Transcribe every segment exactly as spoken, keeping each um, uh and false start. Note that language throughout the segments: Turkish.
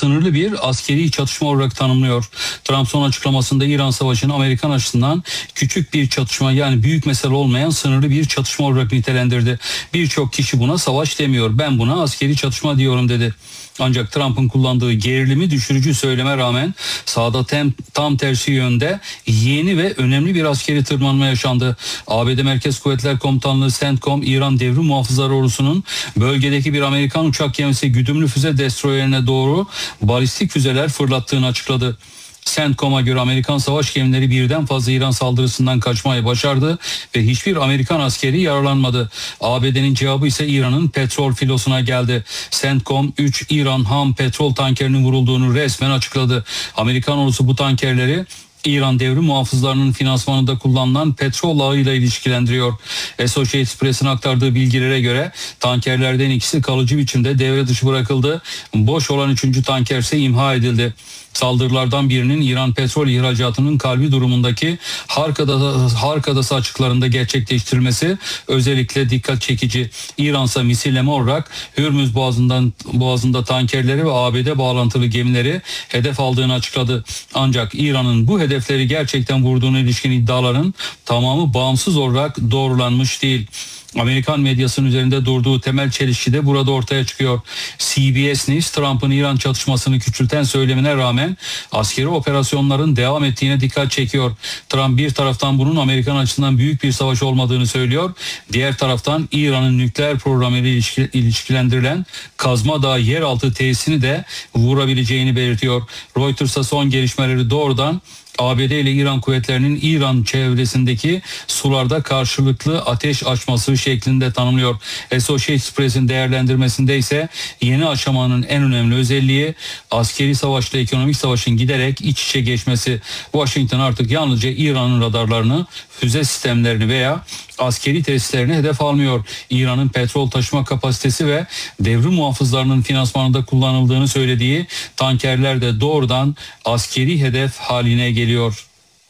sınırlı bir askeri çatışma olarak tanımlıyor. Trump son açıklamasında İran Savaşı'nı Amerikan açısından küçük bir çatışma, yani büyük mesele olmayan sınırlı bir çatışma olarak nitelendirdi. Birçok kişi buna savaş demiyor, ben buna askeri çatışma diyorum dedi. Ancak Trump'ın kullandığı gerilimi düşürücü söyleme rağmen sahada tem, tam tersi yönde yeni ve önemli bir askeri tırmanma yaşandı. A B D Merkez Kuvvetler Komutanlığı CENTCOM, İran Devrim Muhafızları Ordusu'nun bölgedeki bir Amerikan uçak gemisi güdümlü füze destroyerine doğru balistik füzeler fırlattığını açıkladı. CENTCOM'a göre Amerikan savaş gemileri birden fazla İran saldırısından kaçmayı başardı ve hiçbir Amerikan askeri yaralanmadı. A B D'nin cevabı ise İran'ın petrol filosuna geldi. CENTCOM üç İran ham petrol tankerinin vurulduğunu resmen açıkladı. Amerikan ordusu bu tankerleri İran devrim muhafızlarının finansmanında kullanılan petrol ağıyla ilişkilendiriyor. Associated Press'in aktardığı bilgilere göre tankerlerden ikisi kalıcı biçimde devre dışı bırakıldı. Boş olan üçüncü tanker ise imha edildi. Saldırılardan birinin İran petrol ihracatının kalbi durumundaki Hark Adası, Hark Adası açıklarında gerçekleştirilmesi özellikle dikkat çekici. İran ise misilleme olarak Hürmüz Boğazı'ndan, Boğazı'nda tankerleri ve A B D bağlantılı gemileri hedef aldığını açıkladı. Ancak İran'ın bu hedefleri gerçekten vurduğuna ilişkin iddiaların tamamı bağımsız olarak doğrulanmış değil. Amerikan medyasının üzerinde durduğu temel çelişki de burada ortaya çıkıyor. C B S News, Trump'ın İran çatışmasını küçülten söylemine rağmen askeri operasyonların devam ettiğine dikkat çekiyor. Trump bir taraftan bunun Amerikan açısından büyük bir savaş olmadığını söylüyor. Diğer taraftan İran'ın nükleer programıyla ilişki, ilişkilendirilen Kazma Dağı yeraltı tesisini de vurabileceğini belirtiyor. Reuters'a son gelişmeleri doğrudan A B D ile İran kuvvetlerinin İran çevresindeki sularda karşılıklı ateş açması şeklinde tanımlıyor. Associated Press'in değerlendirmesinde ise yeni aşamanın en önemli özelliği askeri savaşla ekonomik savaşın giderek iç içe geçmesi. Washington artık yalnızca İran'ın radarlarını, füze sistemlerini veya askeri tesislerini hedef almıyor. İran'ın petrol taşıma kapasitesi ve devrim muhafızlarının finansmanında kullanıldığını söylediği tankerler de doğrudan askeri hedef haline geliyor.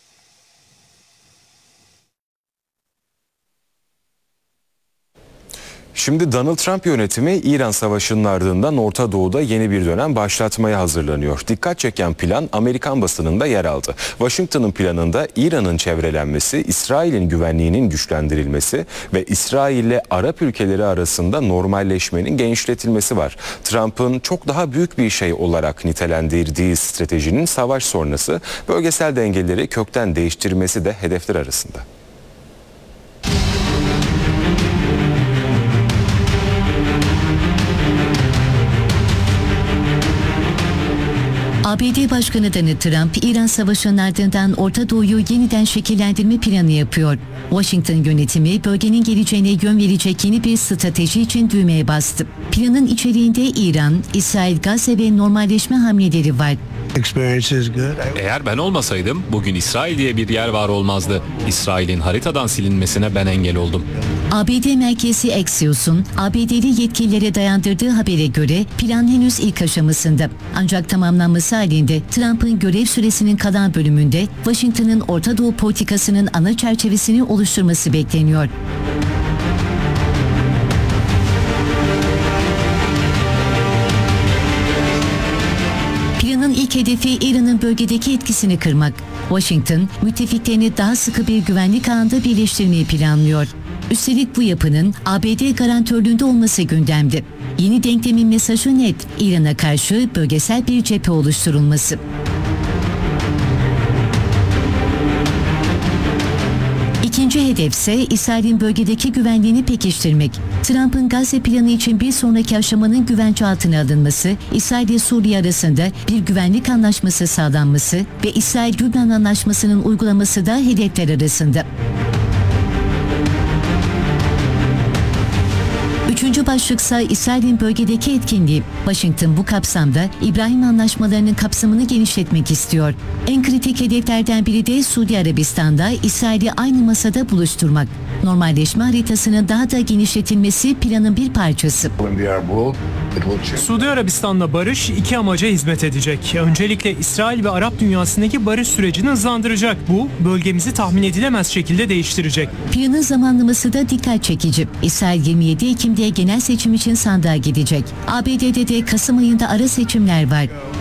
Şimdi Donald Trump yönetimi İran Savaşı'nın ardından Orta Doğu'da yeni bir dönem başlatmaya hazırlanıyor. Dikkat çeken plan Amerikan basınında yer aldı. Washington'ın planında İran'ın çevrelenmesi, İsrail'in güvenliğinin güçlendirilmesi ve İsrail ile Arap ülkeleri arasında normalleşmenin genişletilmesi var. Trump'ın çok daha büyük bir şey olarak nitelendirdiği stratejinin savaş sonrası bölgesel dengeleri kökten değiştirmesi de hedefler arasında. A B D Başkanı Donald Trump, İran Savaşı'nın ardından Orta Doğu'yu yeniden şekillendirme planı yapıyor. Washington yönetimi bölgenin geleceğine yön verecek yeni bir strateji için düğmeye bastı. Planın içeriğinde İran, İsrail, Gazze ve normalleşme hamleleri var. Eğer ben olmasaydım bugün İsrail diye bir yer var olmazdı. İsrail'in haritadan silinmesine ben engel oldum. A B D merkezi Axios'un A B D'li yetkililere dayandırdığı habere göre plan henüz ilk aşamasında. Ancak tamamlanması halinde Trump'ın görev süresinin kalan bölümünde Washington'ın Orta Doğu politikasının ana çerçevesini oluşturması bekleniyor. Planın ilk hedefi İran'ın bölgedeki etkisini kırmak. Washington, müttefiklerini daha sıkı bir güvenlik ağında birleştirmeyi planlıyor. Üstelik bu yapının A B D garantörlüğünde olması gündemde. Yeni denklemin mesajı net, İran'a karşı bölgesel bir cephe oluşturulması. İkinci hedef ise İsrail'in bölgedeki güvenliğini pekiştirmek. Trump'ın Gazze planı için bir sonraki aşamanın güvence altına alınması, İsrail ile Suriye arasında bir güvenlik anlaşması sağlanması ve İsrail-Lübnan anlaşmasının uygulaması da hedefler arasında. Üçüncü başlıksa İsrail'in bölgedeki etkinliği. Washington bu kapsamda İbrahim Anlaşmalarının kapsamını genişletmek istiyor. En kritik hedeflerden biri de Suudi Arabistan'da İsrail'i aynı masada buluşturmak. Normalleşme haritasının daha da genişletilmesi planın bir parçası. Suudi Arabistan'la barış iki amaca hizmet edecek. Öncelikle İsrail ve Arap dünyasındaki barış sürecini hızlandıracak. Bu, bölgemizi tahmin edilemez şekilde değiştirecek. Planın zamanlaması da dikkat çekici. İsrail yirmi yedi Ekim'de genel seçim için sandığa gidecek. A B D'de de Kasım ayında ara seçimler var.